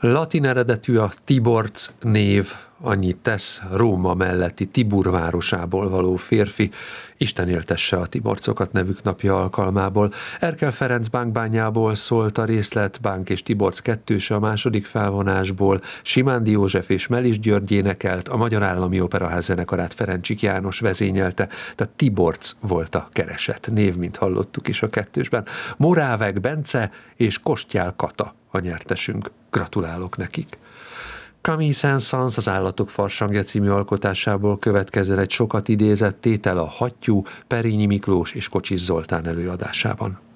Latin eredetű a Tiborcs név, annyit tesz, Róma melletti Tibur városából való férfi, Isten éltesse a Tiborcokat nevük napja alkalmából. Erkel Ferenc bánkbányából szólt a részlet, Bánk és Tiborcs kettőse a második felvonásból, Simándi József és Melis György énekelt, a Magyar Állami Operaház zenekarát Ferencsik János vezényelte, tehát Tiborcs volt a keresett név, mint hallottuk is a kettősben. Morávek Bence és Kostyál Kata a nyertesünk. Gratulálok nekik! Camille Saint-Saëns az Állatok farsangja című alkotásából következzen egy sokat idézett tétel a Hattyú, Perényi Miklós és Kocsis Zoltán előadásában.